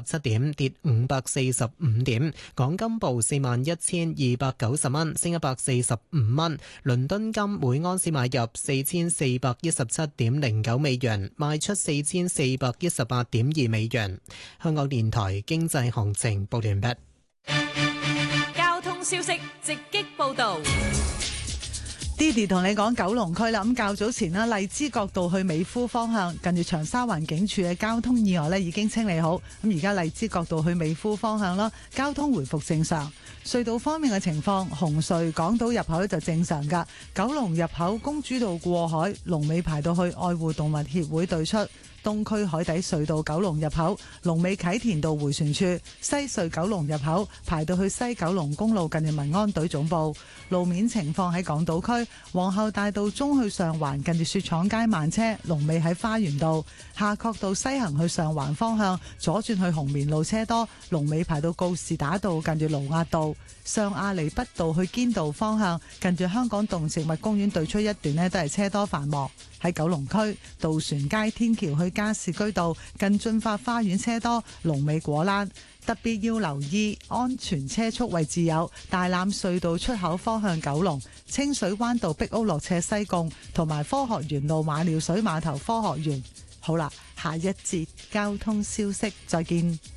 7點，跌545點。港金報41,290蚊，升145蚊。倫敦金每安士買入4417.09美元，賣出4418.2美元。香港電台經濟行情報完畢。 交通消息直擊報道。 Didi 同你講九龍區啦，咁較早前啦，荔枝角道去美孚方向，近住長沙灣警署嘅交通意外呢已經清理好，咁而家荔枝角道去美孚方向啦，交通回復正常。隧道方面嘅情況，紅隧港島入口就正常噶，九龍入口公主道過海，龍尾排到去愛護動物協會對出。東區海底隧道九龍入口，龍尾啟田道迴旋處；西隧九龍入口排到去西九龍公路近住民安隊總部。路面情況喺港島區，皇后大道中去上環近住雪廠街慢車，龍尾喺花園道；夏慤道西行去上環方向左轉去紅棉路車多，龍尾排到告士打道近住盧押道。上亞厘畢道去堅道方向近住香港動植物公園對出一段呢都係車多繁忙。喺九龍區渡船街天橋去加士居道近駿發花園車多，龍尾果欄。特別要留意安全車速位置有大欖隧道出口方向九龍、清水灣道壁屋落斜西貢同埋科學園路馬料水碼頭科學園。好啦，下一節交通消息再見。